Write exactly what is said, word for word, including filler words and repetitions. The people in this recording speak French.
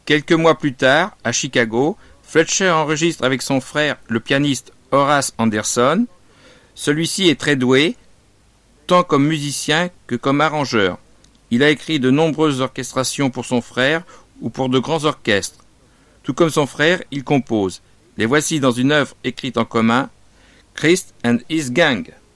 Quelques mois plus tard, à Chicago, Fletcher enregistre avec son frère, le pianiste Horace Anderson. Celui-ci est très doué, tant comme musicien que comme arrangeur. Il a écrit de nombreuses orchestrations pour son frère ou pour de grands orchestres. Tout comme son frère, il compose. Les voici dans une œuvre écrite en commun, Christ and His Gang.